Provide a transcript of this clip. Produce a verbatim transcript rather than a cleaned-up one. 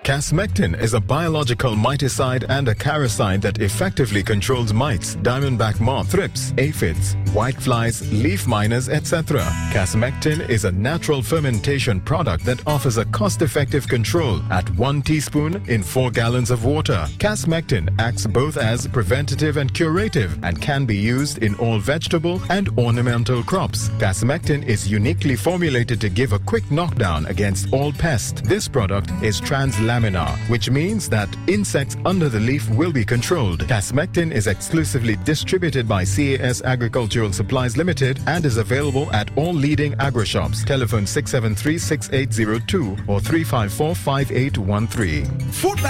Casmectin is a biological miticide and a caricide that effectively controls mites, diamondback moth, thrips, aphids, whiteflies, leaf miners, et cetera. Casmectin is a natural fermentation product that offers a cost-effective control at one teaspoon in four gallons of water. Casmectin acts both as preventative and curative and can be used in all vegetable and ornamental crops. Casmectin is uniquely formulated to give a quick knockdown against all pests. This product is translaminar, which means that insects under the leaf will be controlled. Casmectin is exclusively distributed by C A S Agricultural Supplies Limited and is available at all leading agri-shops. Telephone six seven three, six eight zero two or three five four, five eight one three.